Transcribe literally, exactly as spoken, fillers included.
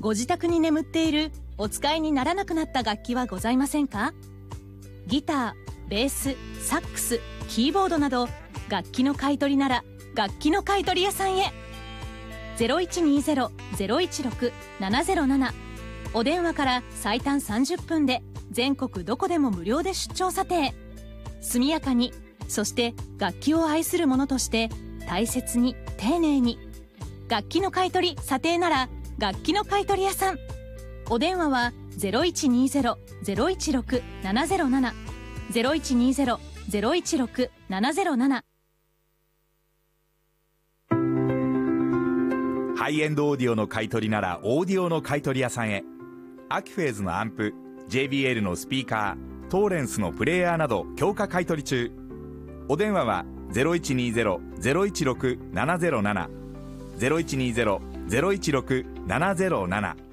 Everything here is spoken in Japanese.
ご自宅に眠っているお使いにならなくなった楽器はございませんか？ギター、ベース、サックス、キーボードなど楽器の買い取りなら楽器の買い取り屋さんへ。 ゼロいちにゼロ ゼロいちろく ななゼロなな お電話から最短さんじゅっぷんで全国どこでも無料で出張査定。速やかに、そして楽器を愛する者として大切に丁寧に。楽器の買い取り査定なら楽器の買い取り屋さん。お電話は ゼロいちにゼロ ゼロいちろく ななゼロなな ゼロいちにゼロ ゼロいちろく ななゼロなな。 ハイエンドオーディオの買い取りならオーディオの買い取り屋さんへ。アキフェーズのアンプ、 ジェイビーエル のスピーカー、トーレンスのプレーヤーなど強化買い取り中。お電話は ゼロいちにゼロ ゼロいちろく ななゼロなな ゼロいちにゼロ ゼロいちろく ななゼロなな。